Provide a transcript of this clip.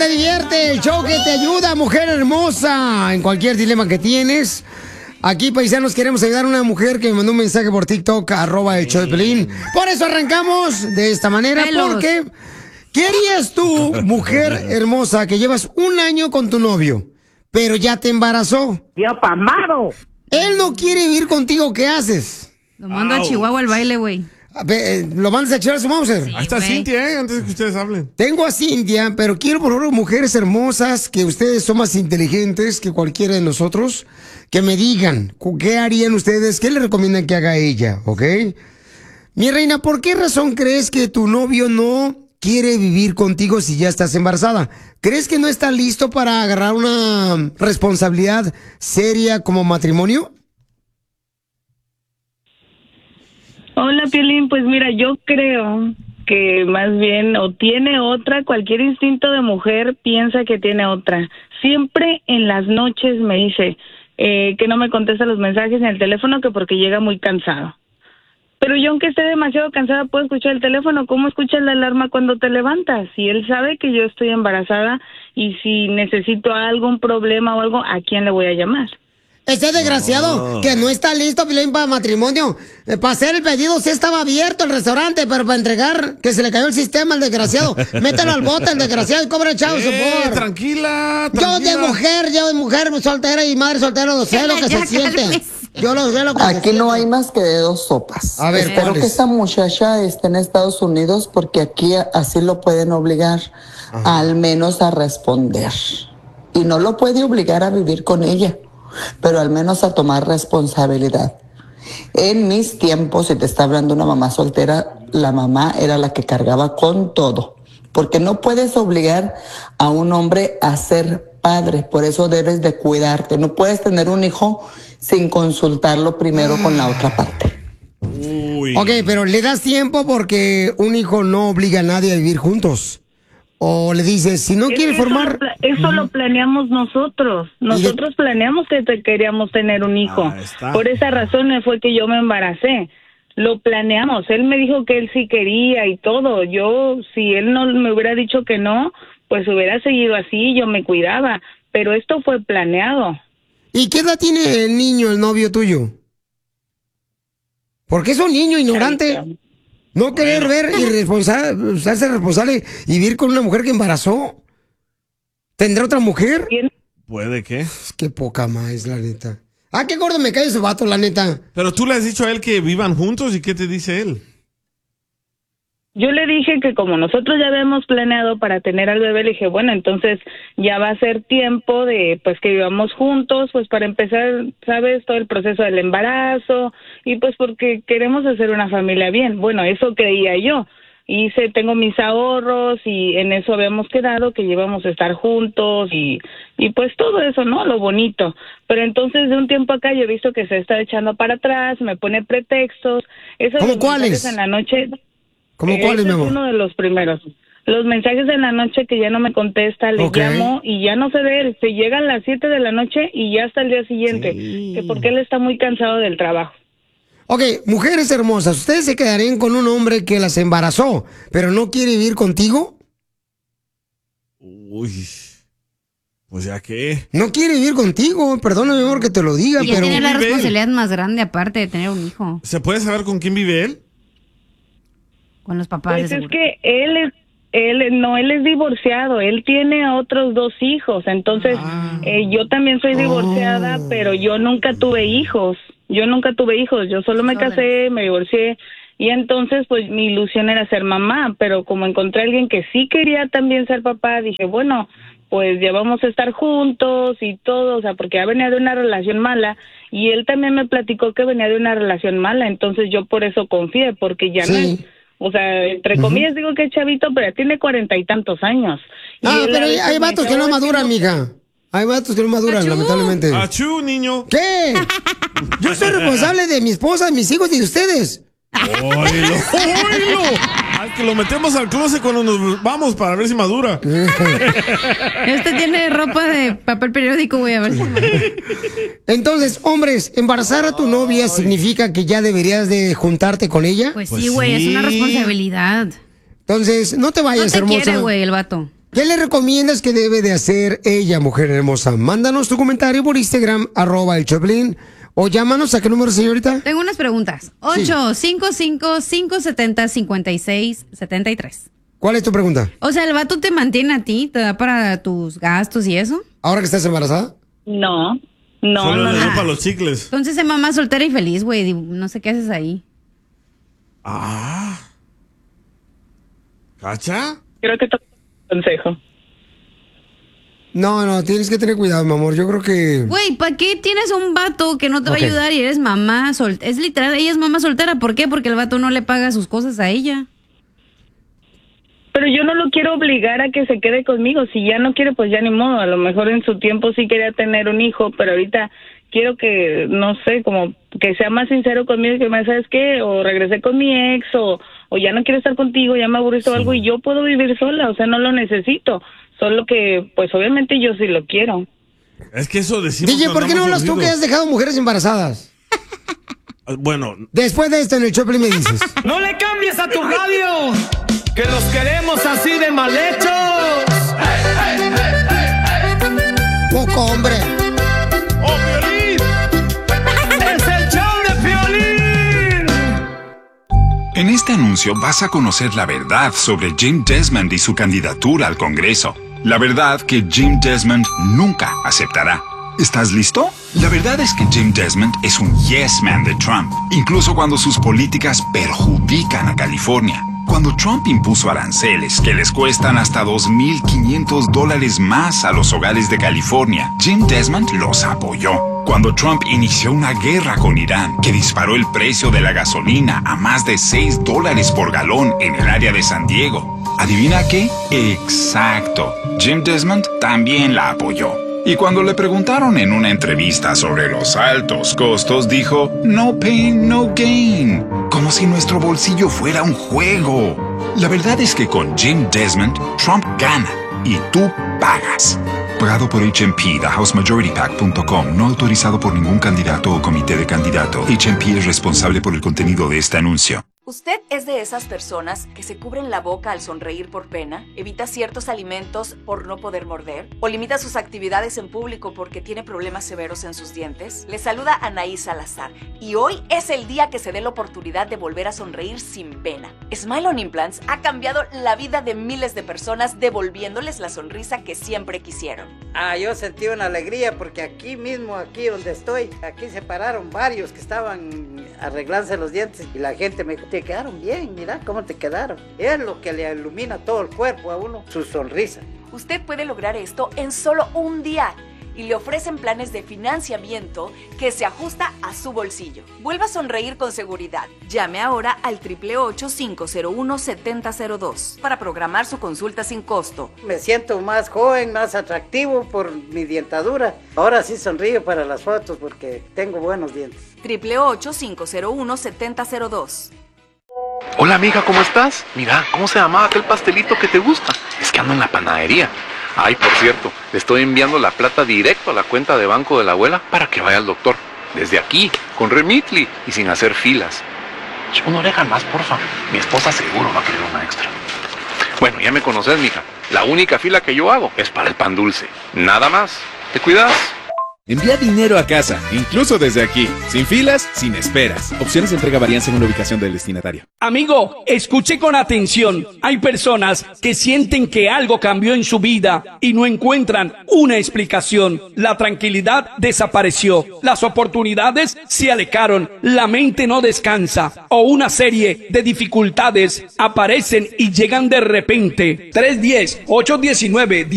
te divierte, el show que te ayuda, mujer hermosa, en cualquier dilema que tienes. Aquí, paisanos, queremos ayudar a una mujer que me mandó un mensaje por TikTok, @el show de Piolín. Por eso arrancamos de esta manera, porque ¿qué harías tú, mujer hermosa, que llevas un año con tu novio, pero ya te embarazó? ¡Dios pamado! Él no quiere vivir contigo, ¿qué haces? Lo mando a Chihuahua al baile, güey. ¿Lo mandas a echar a su Mauser? Ahí está Cintia, antes de que ustedes hablen. Tengo a Cintia, pero quiero por favor, mujeres hermosas, que ustedes son más inteligentes que cualquiera de nosotros, que me digan, ¿qué harían ustedes? ¿Qué le recomiendan que haga ella? ¿Ok? Mi reina, ¿por qué razón crees que tu novio no quiere vivir contigo si ya estás embarazada? ¿Crees que no está listo para agarrar una responsabilidad seria como matrimonio? Hola, Piolín. Pues mira, yo creo que más bien o tiene otra, cualquier instinto de mujer piensa que tiene otra. Siempre en las noches me dice que no me contesta los mensajes en el teléfono, que porque llega muy cansado. Pero yo, aunque esté demasiado cansada, puedo escuchar el teléfono. ¿Cómo escuchas la alarma cuando te levantas? Si él sabe que yo estoy embarazada y si necesito algún problema o algo, ¿a quién le voy a llamar? Ese desgraciado que no está listo, Piolín, para matrimonio. Para hacer el pedido sí estaba abierto el restaurante, pero para entregar, que se le cayó el sistema al desgraciado. Mételo al bote, el desgraciado, y cobra chavo por. Tranquila. Yo de mujer soltera y madre soltera, lo sé lo que se siente. Yo lo sé lo que Aquí no hay más que de dos sopas. A ver, espero que esta muchacha esté en Estados Unidos, porque aquí así lo pueden obligar al menos a responder. Y no lo puede obligar a vivir con ella, pero al menos a tomar responsabilidad. En mis tiempos, si te está hablando una mamá soltera, la mamá era la que cargaba con todo, porque no puedes obligar a un hombre a ser padre, por eso debes de cuidarte. No puedes tener un hijo sin consultarlo primero con la otra parte. Uy. Ok, pero le das tiempo porque un hijo no obliga a nadie a vivir juntos. O le dices, si no quieres formar... Eso lo planeamos nosotros. Nosotros planeamos que queríamos tener un hijo. Por esa razón fue que yo me embaracé. Lo planeamos. Él me dijo que él sí quería y todo. Yo, si él no me hubiera dicho que no, pues hubiera seguido así, yo me cuidaba. Pero esto fue planeado. ¿Y qué edad tiene el niño, el novio tuyo? Porque es un niño ignorante. No querer ver irresponsable, hacerse responsable y vivir con una mujer que embarazó. ¿Tendrá otra mujer? ¿Puede qué? Qué poca más, la neta. Ah, qué gordo me cae ese vato, la neta. Pero tú le has dicho a él que vivan juntos, ¿y qué te dice él? Yo le dije que como nosotros ya habíamos planeado para tener al bebé, le dije, bueno, entonces ya va a ser tiempo de pues que vivamos juntos, pues para empezar, ¿sabes? Todo el proceso del embarazo y pues porque queremos hacer una familia bien. Bueno, eso creía yo. Tengo mis ahorros y en eso habíamos quedado que íbamos a estar juntos y pues todo eso, ¿no? Lo bonito. Pero entonces de un tiempo acá yo he visto que se está echando para atrás, me pone pretextos. ¿Cómo cuáles? En la noche... ¿Cómo cuáles, mi amor? Es uno de los primeros. Los mensajes en la noche que ya no me contesta, le llamo y ya no sé de él. Se llegan las 7 de la noche y ya hasta el día siguiente. Sí. Que porque él está muy cansado del trabajo. Ok, mujeres hermosas, ¿ustedes se quedarían con un hombre que las embarazó, pero no quiere vivir contigo? Uy, pues ya que... No quiere vivir contigo, perdóname, mi amor, que te lo diga, y pero... tiene la responsabilidad más grande aparte de tener un hijo. ¿Se puede saber con quién vive él? Con los papás. Pues es que él es divorciado, él tiene otros 2 hijos, entonces yo también soy divorciada, pero yo nunca tuve hijos, yo solo me casé, me divorcié, y entonces pues mi ilusión era ser mamá, pero como encontré a alguien que sí quería también ser papá, dije, bueno, pues ya vamos a estar juntos y todo, o sea, porque ya venía de una relación mala, y él también me platicó que venía de una relación mala, entonces yo por eso confié, porque ya no es... O sea, entre comillas digo que es chavito, pero tiene 40 y tantos años. Ah, pero hay vatos que no maduran, mija. Hay vatos que no maduran, lamentablemente. ¡Achú, niño! ¿Qué? Yo soy responsable de mi esposa, de mis hijos y de ustedes. ¡Oilo! Al que lo metemos al closet cuando nos vamos para ver si madura. Este tiene ropa de papel periódico, güey, a ver si... Entonces, hombres, embarazar a tu novia significa que ya deberías de juntarte con ella. Pues sí, güey, es una responsabilidad. Entonces, no te vayas, hermosa. No te quiere, güey, el vato. ¿Qué le recomiendas que debe de hacer ella, mujer hermosa? Mándanos tu comentario por Instagram, @el Choplin, o llámanos. ¿A qué número, señorita? Tengo unas preguntas. 855-570-5673. ¿Cuál es tu pregunta? O sea, ¿el vato te mantiene a ti? ¿Te da para tus gastos y eso? ¿Ahora que estás embarazada? No. Solo le dio para los chicles. Entonces es mamá soltera y feliz, güey. No sé qué haces ahí. ¿Cacha? Creo que toca un consejo. No, tienes que tener cuidado, mi amor. Yo creo que... Güey, ¿para qué tienes a un vato que no te va a Ok. ayudar y eres mamá soltera? Es literal, ella es mamá soltera. ¿Por qué? Porque el vato no le paga sus cosas a ella. Pero yo no lo quiero obligar a que se quede conmigo. Si ya no quiere, pues ya ni modo. A lo mejor en su tiempo sí quería tener un hijo, pero ahorita quiero que, no sé, como que sea más sincero conmigo, que me, ¿sabes qué? O regresé con mi ex, o ya no quiero estar contigo, ya me aburriste o algo, y yo puedo vivir sola, o sea, no lo necesito. Solo que, pues obviamente yo sí lo quiero. Es que eso decimos. DJ, ¿por qué no hablas tú que has dejado mujeres embarazadas? Bueno. Después de esto en el Choplin me dices. No le cambies a tu radio, que los queremos así de mal hechos. Poco, hombre. ¡Oh, Piolín! Es el show de Piolín. En este anuncio vas a conocer la verdad sobre Jim Desmond y su candidatura al Congreso. La verdad que Jim Desmond nunca aceptará. ¿Estás listo? La verdad es que Jim Desmond es un yes man de Trump, incluso cuando sus políticas perjudican a California. Cuando Trump impuso aranceles que les cuestan hasta $2,500 más a los hogares de California, Jim Desmond los apoyó. Cuando Trump inició una guerra con Irán que disparó el precio de la gasolina a más de $6 por galón en el área de San Diego, ¿adivina qué? Exacto. Jim Desmond también la apoyó. Y cuando le preguntaron en una entrevista sobre los altos costos, dijo, no pain, no gain. Como si nuestro bolsillo fuera un juego. La verdad es que con Jim Desmond, Trump gana y tú pagas. Pagado por HMP, TheHouseMajorityPAC.com, no autorizado por ningún candidato o comité de candidato. HMP es responsable por el contenido de este anuncio. ¿Usted es de esas personas que se cubren la boca al sonreír por pena, evita ciertos alimentos por no poder morder, o limita sus actividades en público porque tiene problemas severos en sus dientes? Le saluda Anaí Salazar, y hoy es el día que se dé la oportunidad de volver a sonreír sin pena. Smile on Implants ha cambiado la vida de miles de personas, devolviéndoles la sonrisa que siempre quisieron. Yo sentí una alegría porque aquí mismo, aquí donde estoy, aquí se pararon varios que estaban arreglándose los dientes y la gente me dijo, te quedaron bien, mira cómo te quedaron. Es lo que le ilumina todo el cuerpo a uno, su sonrisa. Usted puede lograr esto en solo un día y le ofrecen planes de financiamiento que se ajusta a su bolsillo. Vuelva a sonreír con seguridad. Llame ahora al 888-501-7002 para programar su consulta sin costo. Me siento más joven, más atractivo por mi dentadura. Ahora sí sonrío para las fotos porque tengo buenos dientes. 888-501-7002. Hola amiga, ¿cómo estás? Mira, ¿cómo se llamaba aquel pastelito que te gusta? Es que ando en la panadería. Ay, por cierto, le estoy enviando la plata directo a la cuenta de banco de la abuela para que vaya al doctor. Desde aquí, con Remitly y sin hacer filas. Una oreja más, porfa. Mi esposa seguro va a querer una extra. Bueno, ya me conoces, mija. La única fila que yo hago es para el pan dulce. Nada más. ¿Te cuidas? Envía dinero a casa, incluso desde aquí, sin filas, sin esperas. Opciones de entrega varían según la ubicación del destinatario. Amigo, escuche con atención. Hay personas que sienten que algo cambió en su vida y no encuentran una explicación. La tranquilidad desapareció. Las oportunidades se alejaron. La mente no descansa. O una serie de dificultades aparecen y llegan de repente. 310-819